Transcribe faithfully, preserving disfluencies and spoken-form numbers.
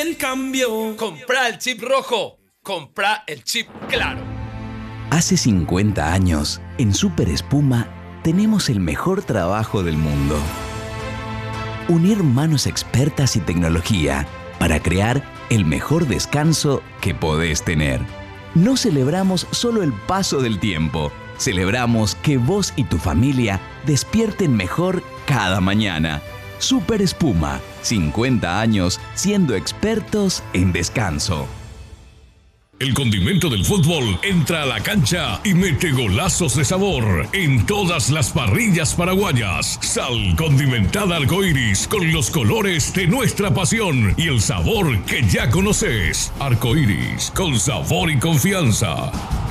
en cambio. Comprá el chip rojo. Comprá el chip claro. Hace cincuenta años, en Super Espuma, tenemos el mejor trabajo del mundo. Unir manos expertas y tecnología para crear el mejor descanso que podés tener. No celebramos solo el paso del tiempo, celebramos que vos y tu familia despierten mejor cada mañana. Super Espuma, cincuenta años siendo expertos en descanso. El condimento del fútbol entra a la cancha y mete golazos de sabor en todas las parrillas paraguayas. Sal condimentada Arcoiris con los colores de nuestra pasión y el sabor que ya conoces. Arcoiris con sabor y confianza.